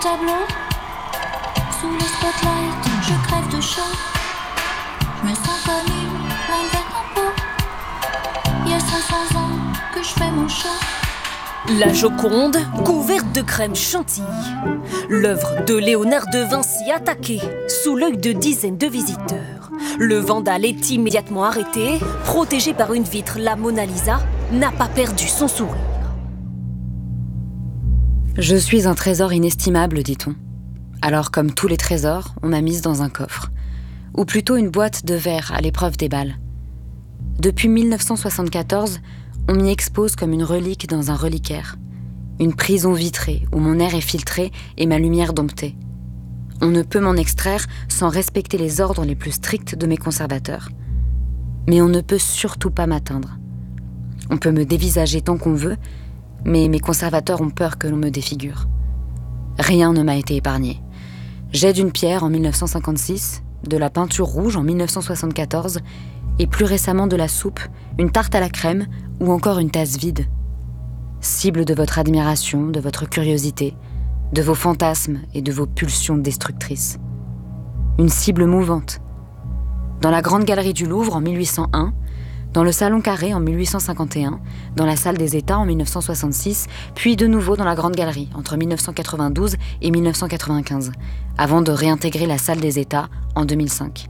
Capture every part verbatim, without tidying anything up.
Tableau, sous le spotlight, je crève de chaud. Je me sens comme une lingette en peau. Il y a cinq cents ans que je fais mon show. La Joconde, couverte de crème chantilly. L'œuvre de Léonard de Vinci attaquée sous l'œil de dizaines de visiteurs. Le vandale est immédiatement arrêté. Protégé par une vitre, la Mona Lisa n'a pas perdu son sourire. Je suis un trésor inestimable, dit-on. Alors, comme tous les trésors, on m'a mise dans un coffre. Ou plutôt une boîte de verre à l'épreuve des balles. Depuis mille neuf cent soixante-quatorze, on m'y expose comme une relique dans un reliquaire. Une prison vitrée où mon air est filtré et ma lumière domptée. On ne peut m'en extraire sans respecter les ordres les plus stricts de mes conservateurs. Mais on ne peut surtout pas m'atteindre. On peut me dévisager tant qu'on veut, mais mes conservateurs ont peur que l'on me défigure. Rien ne m'a été épargné. J'ai d'une pierre en mille neuf cent cinquante-six, de la peinture rouge en mille neuf cent soixante-quatorze, et plus récemment de la soupe, une tarte à la crème ou encore une tasse vide. Cible de votre admiration, de votre curiosité, de vos fantasmes et de vos pulsions destructrices. Une cible mouvante. Dans la Grande Galerie du Louvre en mille huit cent un, dans le Salon Carré en mille huit cent cinquante et un, dans la Salle des États en mille neuf cent soixante-six, puis de nouveau dans la Grande Galerie entre mille neuf cent quatre-vingt-douze et mille neuf cent quatre-vingt-quinze, avant de réintégrer la Salle des États en deux mille cinq.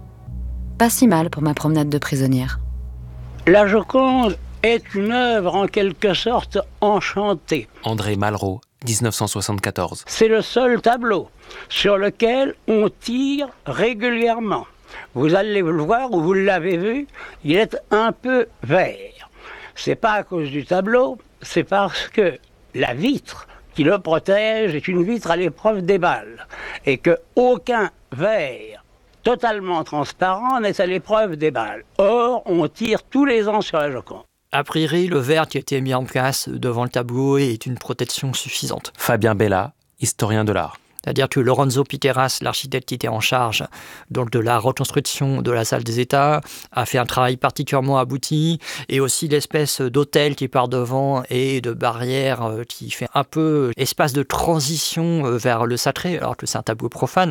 Pas si mal pour ma promenade de prisonnière. La Joconde est une œuvre en quelque sorte enchantée. André Malraux, dix-neuf cent soixante-quatorze. C'est le seul tableau sur lequel on tire régulièrement. Vous allez le voir, ou vous l'avez vu, il est un peu vert. C'est pas à cause du tableau, c'est parce que la vitre qui le protège est une vitre à l'épreuve des balles. Et qu'aucun verre totalement transparent n'est à l'épreuve des balles. Or, on tire tous les ans sur la Joconde. A priori, le verre qui a été mis en place devant le tableau est une protection suffisante. Fabien Bella, historien de l'art. C'est-à-dire que Lorenzo Piqueras, l'architecte qui était en charge donc de la reconstruction de la salle des États, a fait un travail particulièrement abouti, et aussi l'espèce d'autel qui part devant et de barrière qui fait un peu espace de transition vers le sacré, alors que c'est un tableau profane,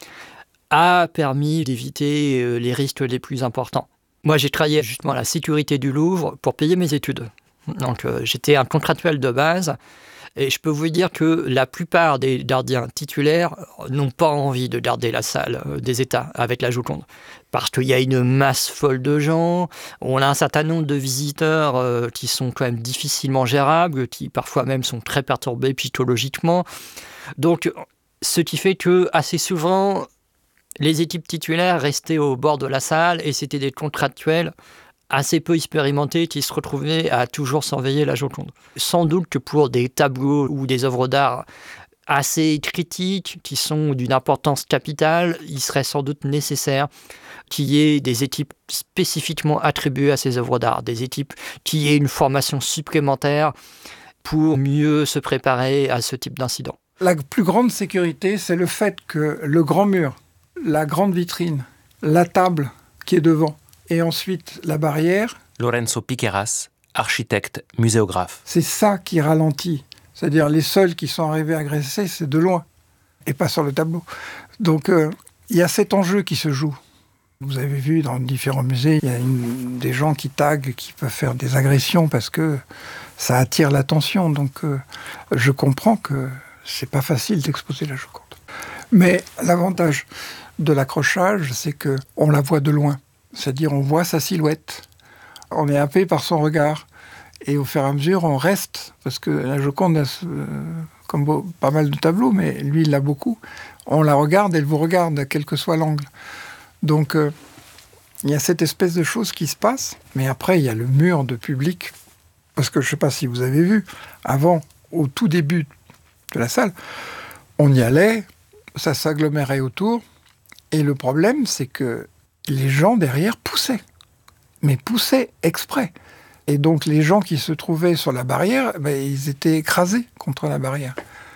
a permis d'éviter les risques les plus importants. Moi, j'ai travaillé justement à la sécurité du Louvre pour payer mes études. Donc, euh, j'étais un contractuel de base. Et je peux vous dire que la plupart des gardiens titulaires n'ont pas envie de garder la salle des États avec la Joconde. Parce qu'il y a une masse folle de gens, on a un certain nombre de visiteurs euh, qui sont quand même difficilement gérables, qui parfois même sont très perturbés psychologiquement. Donc, ce qui fait que assez souvent, les équipes titulaires restaient au bord de la salle et c'était des contractuels assez peu expérimentés qui se retrouvaient à toujours surveiller la Joconde. Sans doute que pour des tableaux ou des œuvres d'art assez critiques, qui sont d'une importance capitale, il serait sans doute nécessaire qu'il y ait des équipes spécifiquement attribuées à ces œuvres d'art, des équipes qui aient une formation supplémentaire pour mieux se préparer à ce type d'incident. La plus grande sécurité, c'est le fait que le grand mur, la grande vitrine, la table qui est devant, et ensuite la barrière. Lorenzo Piqueras, architecte, muséographe. C'est ça qui ralentit. C'est-à-dire les seuls qui sont arrivés à agresser, c'est de loin, et pas sur le tableau. Donc euh, il y a cet enjeu qui se joue. Vous avez vu dans différents musées, il y a une, des gens qui taguent, qui peuvent faire des agressions parce que ça attire l'attention. Donc euh, je comprends que c'est pas facile d'exposer la Joconde. Mais l'avantage de l'accrochage, c'est qu'on la voit de loin. C'est-à-dire on voit sa silhouette, on est happé par son regard, et au fur et à mesure on reste, parce que la Joconde a euh, comme beau, pas mal de tableaux, mais lui il l'a beaucoup, on la regarde, elle vous regarde, quel que soit l'angle. Donc euh, il y a cette espèce de chose qui se passe, mais après il y a le mur de public, parce que je ne sais pas si vous avez vu, avant, au tout début de la salle, on y allait, ça s'agglomérait autour, et le problème c'est que les gens derrière poussaient, mais poussaient exprès. Et donc les gens qui se trouvaient sur la barrière, ben, ils étaient écrasés contre la barrière.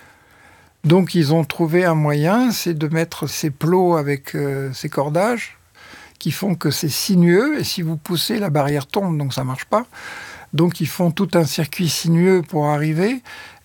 Donc ils ont trouvé un moyen, c'est de mettre ces plots avec euh, ces cordages, qui font que c'est sinueux, et si vous poussez, la barrière tombe, donc ça ne marche pas. Donc ils font tout un circuit sinueux pour arriver.